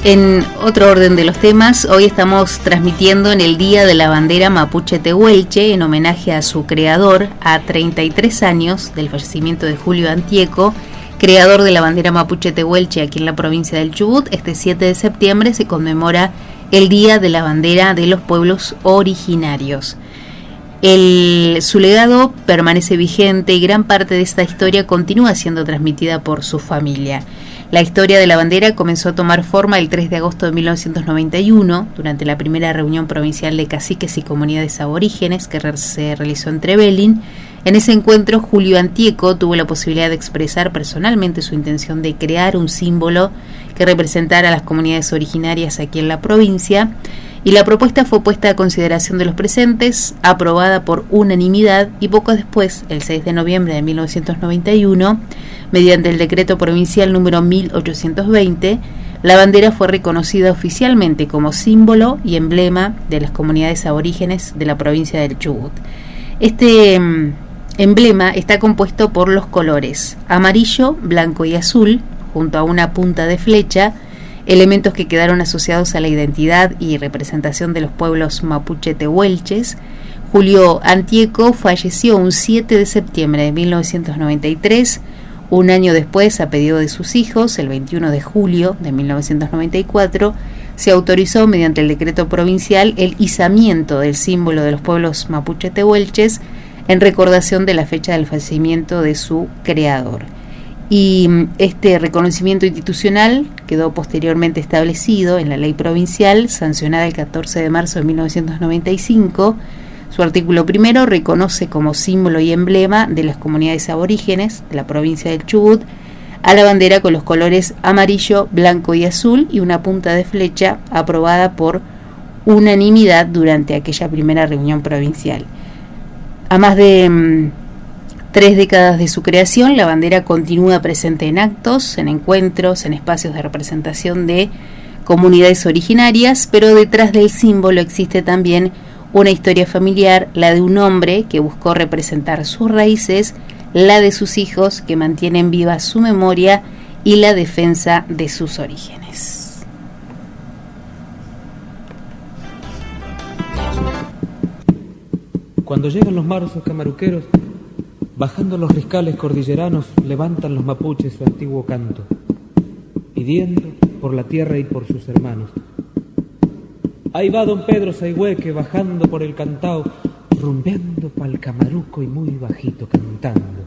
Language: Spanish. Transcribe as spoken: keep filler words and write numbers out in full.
En otro orden de los temas, hoy estamos transmitiendo en el Día de la Bandera Mapuche Tehuelche en homenaje a su creador, a treinta y tres años del fallecimiento de Julio Antieco, creador de la bandera Mapuche Tehuelche aquí en la provincia del Chubut. Este siete de septiembre se conmemora el Día de la Bandera de los Pueblos Originarios. El, su legado permanece vigente y gran parte de esta historia continúa siendo transmitida por su familia. La historia de la bandera comenzó a tomar forma el tres de agosto de mil novecientos noventa y uno, durante la primera reunión provincial de caciques y comunidades aborígenes que se realizó en Trevelin. En ese encuentro, Julio Antieco tuvo la posibilidad de expresar personalmente su intención de crear un símbolo que representara a las comunidades originarias aquí en la provincia, y la propuesta fue puesta a consideración de los presentes, aprobada por unanimidad, y poco después, el seis de noviembre de mil novecientos noventa y uno, mediante el decreto provincial número mil ochocientos veinte, la bandera fue reconocida oficialmente como símbolo y emblema de las comunidades aborígenes de la provincia del Chubut. Este um, emblema está compuesto por los colores amarillo, blanco y azul, junto a una punta de flecha, elementos que quedaron asociados a la identidad y representación de los pueblos mapuche tehuelches. Julio Antieco falleció un siete de septiembre de mil novecientos noventa y tres, un año después, a pedido de sus hijos, el veintiuno de julio de mil novecientos noventa y cuatro, se autorizó mediante el decreto provincial el izamiento del símbolo de los pueblos mapuche tehuelches en recordación de la fecha del fallecimiento de su creador. Y este reconocimiento institucional quedó posteriormente establecido en la ley provincial sancionada el catorce de marzo de mil novecientos noventa y cinco. Su artículo primero reconoce como símbolo y emblema de las comunidades aborígenes de la provincia del Chubut a la bandera con los colores amarillo, blanco y azul y una punta de flecha, aprobada por unanimidad durante aquella primera reunión provincial. A más de mmm, tres décadas de su creación, la bandera continúa presente en actos, en encuentros, en espacios de representación de comunidades originarias, pero detrás del símbolo existe también una historia familiar, la de un hombre que buscó representar sus raíces, la de sus hijos que mantienen viva su memoria y la defensa de sus orígenes. Cuando llegan los marzos camaruqueros, bajando los riscales cordilleranos, levantan los mapuches su antiguo canto, pidiendo por la tierra y por sus hermanos. Ahí va don Pedro Saigüeque bajando por el cantao, rumbeando pa'l Camaruco y muy bajito cantando.